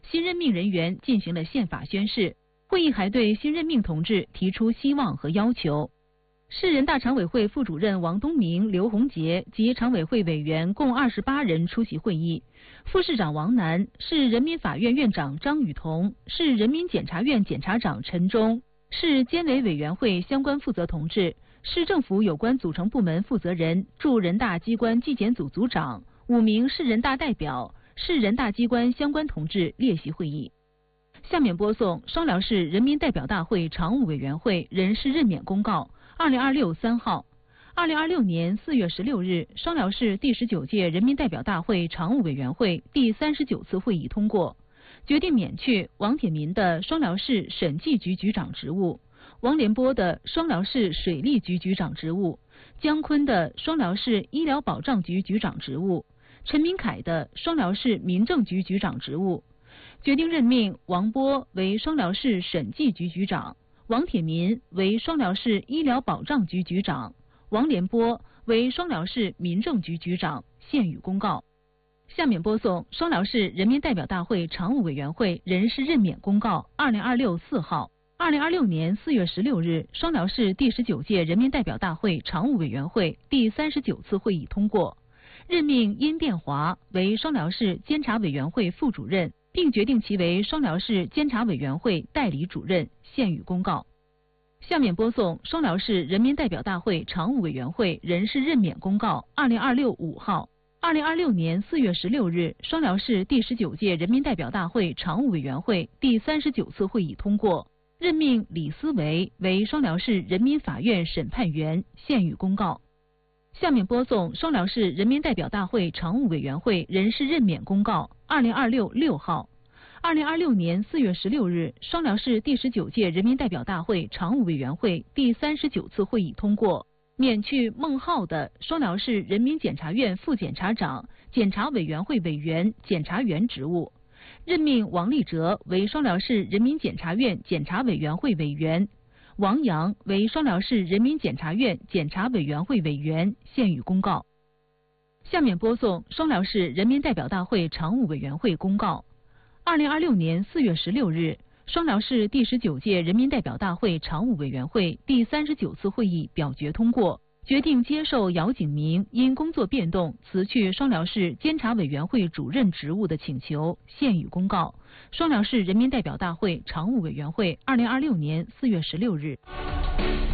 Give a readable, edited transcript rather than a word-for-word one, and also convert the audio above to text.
新任命人员进行了宪法宣誓。会议还对新任命同志提出希望和要求。市人大常委会副主任王东明、刘洪杰及常委会委员共28人出席会议。副市长王楠、市人民法院院长张雨桐、市人民检察院检察长陈忠、市监委委员会相关负责同志、市政府有关组成部门负责人、驻人大机关纪检组组长、5名市人大代表、市人大机关相关同志列席会议。下面播送双辽市人民代表大会常务委员会人事任免公告2026 3号。2026年4月16日，双辽市第19届人民代表大会常务委员会第39次会议通过，决定免去王铁民的双辽市审计局局长职务，王连波的双辽市水利局局长职务，姜昆的双辽市医疗保障局局长职务，陈明凯的双辽市民政局局长职务。决定任命王波为双辽市审计局局长，王铁民为双辽市医疗保障局局长，王连波为双辽市民政局局长，现予公告。下面播送双辽市人民代表大会常务委员会人事任免公告2026 4号。2026年4月16日，双辽市第19届人民代表大会常务委员会第39次会议通过，任命殷殿华为双辽市监察委员会副主任，并决定其为双辽市监察委员会代理主任，现予公告。下面播送双辽市人民代表大会常务委员会人事任免公告2026 5号。2026年4月16日，双辽市第19届人民代表大会常务委员会第39次会议通过，任命李思维为双辽市人民法院审判员，现予公告。下面播送双辽市人民代表大会常务委员会人事任免公告2026 6号。2026年4月16日，双辽市第19届人民代表大会常务委员会第39次会议通过，免去孟浩的双辽市人民检察院副检察长、检察委员会委员、检察员职务，任命王立哲为双辽市人民检察院检察委员会委员，王阳为双辽市人民检察院检察委员会委员，现予公告。下面播送双辽市人民代表大会常务委员会公告2026年4月16日，双辽市第19届人民代表大会常务委员会第39次会议表决通过，决定接受姚景明因工作变动辞去双辽市监察委员会主任职务的请求，现予公告。双辽市人民代表大会常务委员会2026年4月16日。